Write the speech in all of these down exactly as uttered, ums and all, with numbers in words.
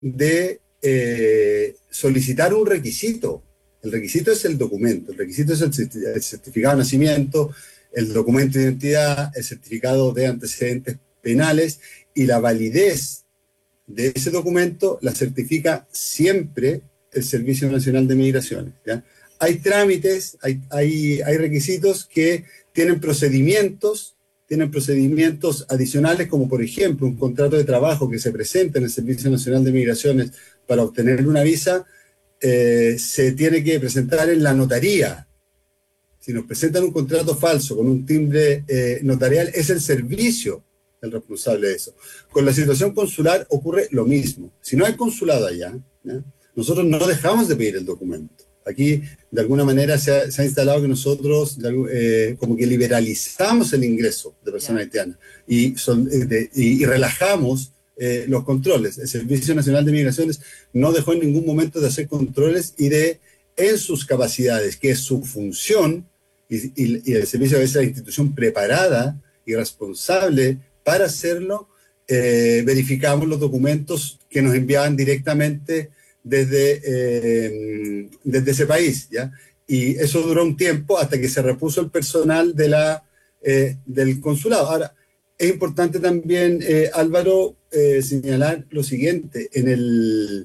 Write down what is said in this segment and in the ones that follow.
de eh, solicitar un requisito. El requisito es el documento, el requisito es el certificado de nacimiento, el documento de identidad, el certificado de antecedentes penales, y la validez de ese documento la certifica siempre el Servicio Nacional de Migraciones, ¿ya? Hay trámites, hay, hay, hay requisitos que tienen procedimientos, tienen procedimientos adicionales, como por ejemplo un contrato de trabajo que se presenta en el Servicio Nacional de Migraciones para obtener una visa, eh, se tiene que presentar en la notaría. Si nos presentan un contrato falso con un timbre eh, notarial, es el servicio el responsable de eso. Con la situación consular ocurre lo mismo. Si no hay consulado allá, ¿ya?, nosotros no dejamos de pedir el documento. Aquí, de alguna manera, se ha, se ha instalado que nosotros eh, como que liberalizamos el ingreso de personas haitianas y, son, de, y, y relajamos eh, los controles. El Servicio Nacional de Migraciones no dejó en ningún momento de hacer controles y de, en sus capacidades, que es su función, y, y, y el servicio debe ser la institución preparada y responsable para hacerlo, eh, verificamos los documentos que nos enviaban directamente desde, eh, desde ese país, ¿ya? Y eso duró un tiempo hasta que se repuso el personal de la, eh, del consulado. Ahora, es importante también, eh, Álvaro, eh, señalar lo siguiente: en el,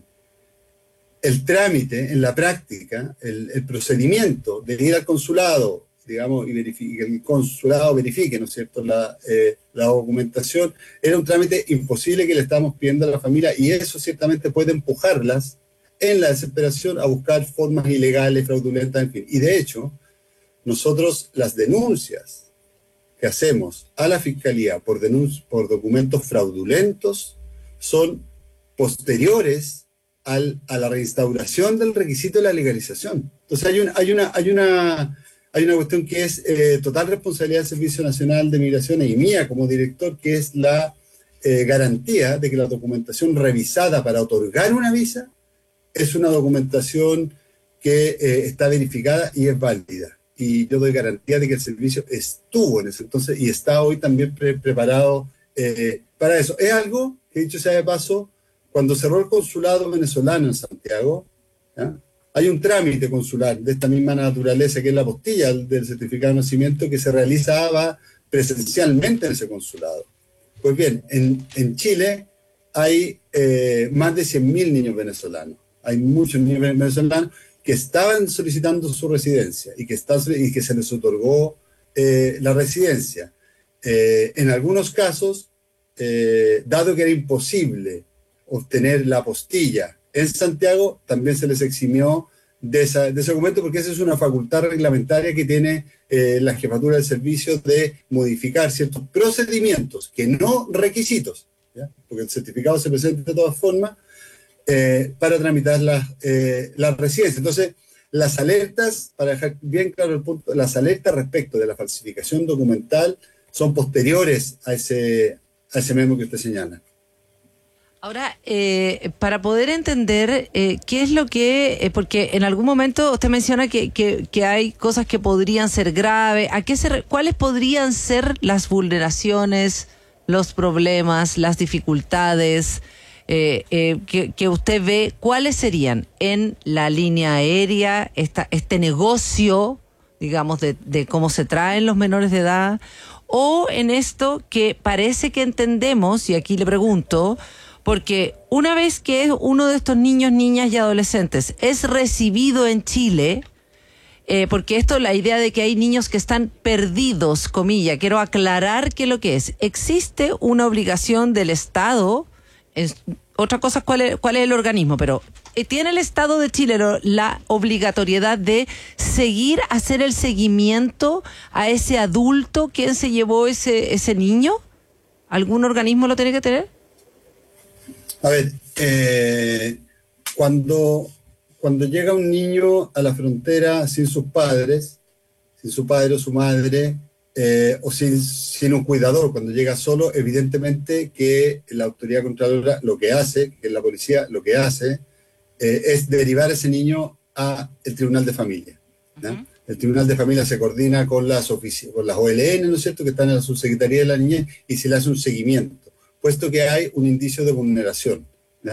el trámite, en la práctica, el, el procedimiento de ir al consulado, digamos, y verifique, que el consulado verifique, ¿no es cierto?, la, eh, la documentación, era un trámite imposible que le estamos pidiendo a la familia, y eso ciertamente puede empujarlas en la desesperación a buscar formas ilegales, fraudulentas, en fin. Y de hecho, nosotros las denuncias que hacemos a la Fiscalía por, por documentos fraudulentos son posteriores al, a la reinstauración del requisito de la legalización. Entonces hay, un, hay, una, hay, una, hay una cuestión que es eh, total responsabilidad del Servicio Nacional de Migraciones y mía como director, que es la eh, garantía de que la documentación revisada para otorgar una visa es una documentación que eh, está verificada y es válida. Y yo doy garantía de que el servicio estuvo en ese entonces y está hoy también pre preparado eh, para eso. Es algo que, dicho sea de paso, cuando cerró el consulado venezolano en Santiago, ¿ya?, hay un trámite consular de esta misma naturaleza, que es la apostilla del certificado de nacimiento, que se realizaba presencialmente en ese consulado. Pues bien, en, en Chile hay eh, más de cien mil niños venezolanos. Hay muchos niños venezolanos que estaban solicitando su residencia y que, está, y que se les otorgó eh, la residencia. Eh, en algunos casos, eh, dado que era imposible obtener la apostilla en Santiago, también se les eximió de, esa, de ese documento, porque esa es una facultad reglamentaria que tiene eh, la jefatura del servicio de modificar ciertos procedimientos, que no requisitos, ¿ya?, porque el certificado se presenta de todas formas, Eh, para tramitar las, eh, las residencias. Entonces, las alertas, para dejar bien claro el punto, las alertas respecto de la falsificación documental son posteriores a ese, a ese memo que usted señala. Ahora, eh, para poder entender eh, qué es lo que, eh, porque en algún momento usted menciona que, que, que hay cosas que podrían ser graves, ¿a qué se, cuáles podrían ser las vulneraciones, los problemas, las dificultades Eh, eh, que, que usted ve? ¿Cuáles serían en la línea aérea, esta, este negocio, digamos, de, de cómo se traen los menores de edad, o en esto que parece que entendemos, y aquí le pregunto, porque una vez que uno de estos niños, niñas y adolescentes es recibido en Chile, eh, porque esto, la idea de que hay niños que están perdidos, comilla, quiero aclarar qué es lo que es. Existe una obligación del Estado. Es, otra cosa, ¿cuál es, cuál es el organismo? Pero eh, ¿tiene el Estado de Chile lo, la obligatoriedad de seguir, hacer el seguimiento a ese adulto? ¿Quién se llevó ese, ese niño? ¿Algún organismo lo tiene que tener? A ver, eh, cuando, cuando llega un niño a la frontera sin sus padres, sin su padre o su madre, Eh, o sin, sin un cuidador, cuando llega solo, evidentemente que la autoridad controladora lo que hace, que la policía lo que hace, eh, es derivar a ese niño al Tribunal de Familia, ¿no? Uh-huh. El Tribunal de Familia se coordina con las, con las O L N, ¿no es cierto?, que están en la Subsecretaría de la Niñez, y se le hace un seguimiento, puesto que hay un indicio de vulneración, ¿no?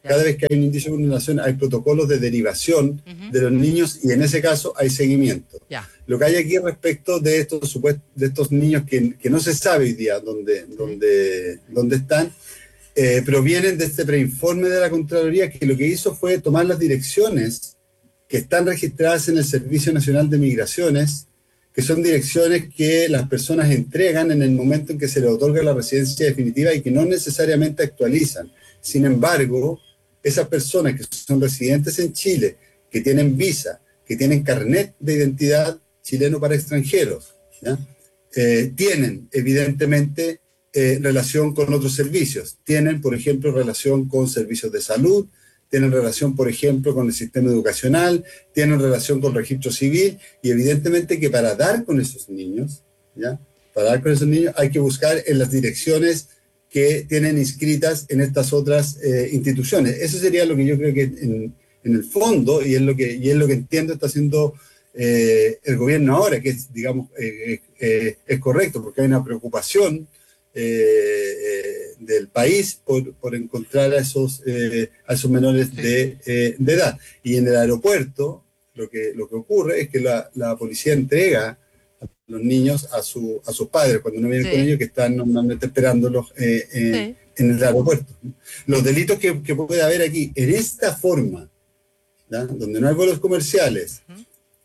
Cada vez que hay un indicio de vulneración hay protocolos de derivación uh-huh. de los niños y en ese caso hay seguimiento. Ya. Lo que hay aquí respecto de estos, de estos niños que, que no se sabe hoy día dónde, uh-huh. dónde, dónde están, eh, provienen de este preinforme de la Contraloría, que lo que hizo fue tomar las direcciones que están registradas en el Servicio Nacional de Migraciones, que son direcciones que las personas entregan en el momento en que se les otorga la residencia definitiva y que no necesariamente actualizan. Sin embargo, esas personas que son residentes en Chile, que tienen visa, que tienen carnet de identidad chileno para extranjeros, ¿ya? Eh, tienen evidentemente eh, relación con otros servicios. Tienen, por ejemplo, relación con servicios de salud, tienen relación, por ejemplo, con el sistema educacional, tienen relación con el registro civil, y evidentemente que para dar con esos niños, ¿ya? Para dar con esos niños hay que buscar en las direcciones que tienen inscritas en estas otras eh, instituciones. Eso sería lo que yo creo que en, en el fondo, y es lo que, y es lo que entiendo está haciendo eh, el gobierno ahora, que es, digamos, eh, eh, es correcto, porque hay una preocupación Eh, eh, del país por, por encontrar a esos, eh, a esos menores de, eh, de edad. Y en el aeropuerto lo que, lo que ocurre es que la, la policía entrega a los niños a, su, a sus padres cuando no vienen sí. con ellos, que están normalmente esperándolos eh, eh, sí. en el aeropuerto. Los delitos que, que puede haber aquí, en esta forma, ¿ya? Donde no hay vuelos comerciales, uh-huh.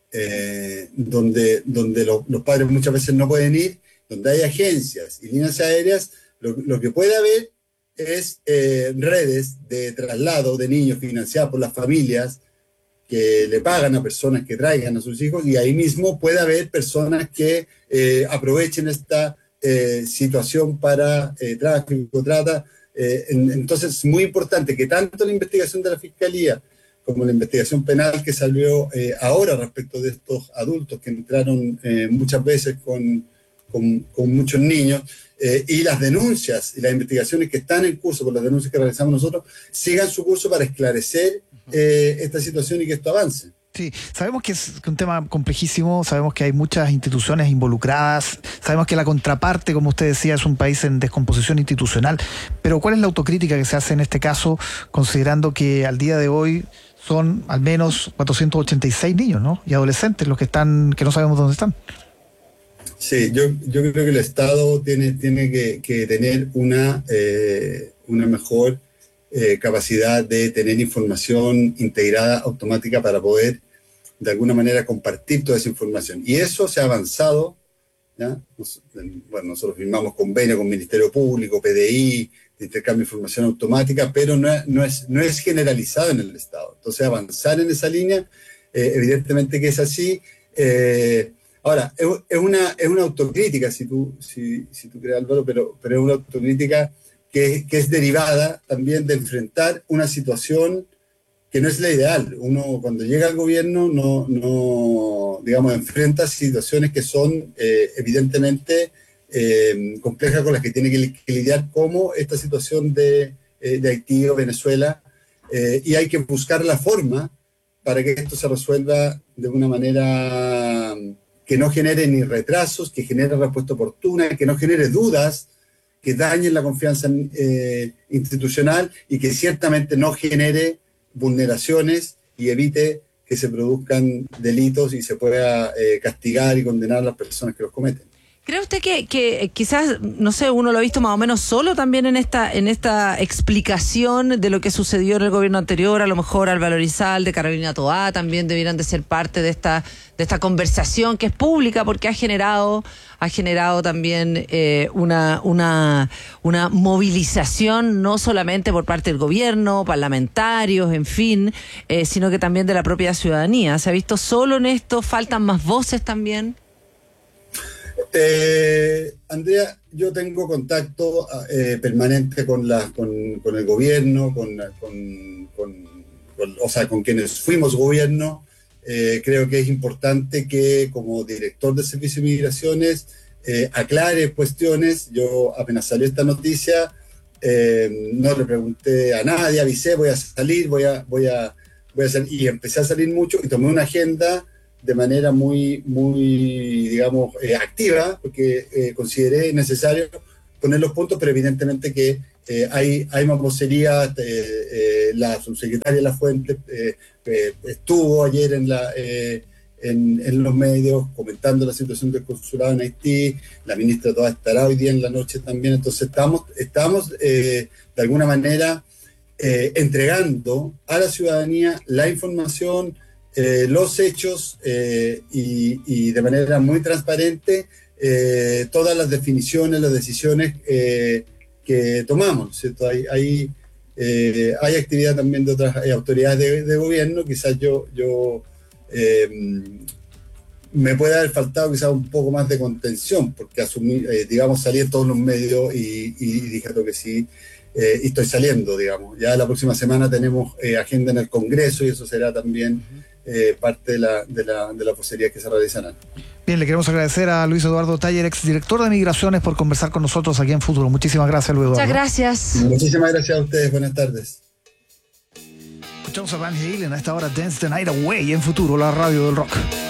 eh, donde, donde lo, los padres muchas veces no pueden ir, donde hay agencias y líneas aéreas, lo, lo que puede haber es eh, redes de traslado de niños financiadas por las familias que le pagan a personas que traigan a sus hijos, y ahí mismo puede haber personas que eh, aprovechen esta eh, situación para eh, tráfico, trata. Eh, en, entonces es muy importante que tanto la investigación de la Fiscalía como la investigación penal que salió eh, ahora respecto de estos adultos que entraron eh, muchas veces con Con, con muchos niños, eh, y las denuncias y las investigaciones que están en curso por las denuncias que realizamos nosotros, sigan su curso para esclarecer eh, esta situación y que esto avance. Sí, sabemos que es un tema complejísimo, sabemos que hay muchas instituciones involucradas, sabemos que la contraparte, como usted decía, es un país en descomposición institucional, pero ¿cuál es la autocrítica que se hace en este caso, considerando que al día de hoy son al menos cuatrocientos ochenta y seis niños, ¿no? Y adolescentes los que están, que no sabemos dónde están? Sí, yo, yo creo que el Estado tiene, tiene que, que tener una, eh, una mejor eh, capacidad de tener información integrada automática para poder de alguna manera compartir toda esa información. Y eso se ha avanzado, ¿ya? Bueno, nosotros firmamos convenio con Ministerio Público, P D I, de intercambio de información automática, pero no es, no es, no es generalizado en el Estado. Entonces, avanzar en esa línea, eh, evidentemente que es así. Eh, Ahora, es, es, una, es una autocrítica, si tú, si, si tú crees, Álvaro, pero, pero es una autocrítica que, que es derivada también de enfrentar una situación que no es la ideal. Uno, cuando llega al gobierno, no, no digamos, enfrenta situaciones que son eh, evidentemente eh, complejas, con las que tiene que, que lidiar, como esta situación de, eh, de Haití o Venezuela, eh, y hay que buscar la forma para que esto se resuelva de una manera que no genere ni retrasos, que genere respuesta oportuna, que no genere dudas, que dañen la confianza eh, institucional, y que ciertamente no genere vulneraciones y evite que se produzcan delitos y se pueda eh, castigar y condenar a las personas que los cometen. ¿Cree usted que, que quizás, no sé, uno lo ha visto más o menos solo también en esta en esta explicación de lo que sucedió en el gobierno anterior? A lo mejor Álvaro Elizalde, Carolina Toá también debieran de ser parte de esta de esta conversación que es pública, porque ha generado ha generado también eh, una una una movilización no solamente por parte del gobierno, parlamentarios, en fin, eh, sino que también de la propia ciudadanía. ¿Se ha visto solo en esto? ¿Faltan más voces también? Eh, Andrea, yo tengo contacto eh, permanente con, la, con, con el gobierno, con, con, con, con, o sea, con quienes fuimos gobierno. Eh, creo que es importante que, como director del Servicio de Migraciones, eh, aclare cuestiones. Yo, apenas salió esta noticia, eh, no le pregunté a nadie, avisé, voy a salir, voy a, voy a, voy a salir, y empecé a salir mucho y tomé una agenda de manera muy, muy digamos, eh, activa, porque eh, consideré necesario poner los puntos, pero evidentemente que eh, hay, hay más vocería, eh, eh, la subsecretaria La Fuente eh, eh, estuvo ayer en, la, eh, en, en los medios comentando la situación del consulado en Haití, la ministra Toa estará hoy día en la noche también, entonces estamos, estamos eh, de alguna manera eh, entregando a la ciudadanía la información, eh, los hechos eh, y, y de manera muy transparente eh, todas las definiciones, las decisiones eh, que tomamos, ¿cierto? Hay, hay, eh, hay actividad también de otras eh, autoridades de, de gobierno, quizás yo, yo eh, me puede haber faltado quizás un poco más de contención, porque asumí, eh, digamos, salí en todos los medios y, y dije lo que sí, eh, y estoy saliendo, digamos. Ya la próxima semana tenemos eh, agenda en el Congreso y eso será también eh, parte de la, de la, de la vocería que se realizarán. Bien, le queremos agradecer a Luis Eduardo Taller, exdirector de Migraciones, por conversar con nosotros aquí en Futuro. Muchísimas gracias, Luis Eduardo. Muchas gracias. Muchísimas gracias a ustedes. Buenas tardes. Escuchamos a Van Halen a esta hora, Dance the Night Away, en Futuro, la radio del rock.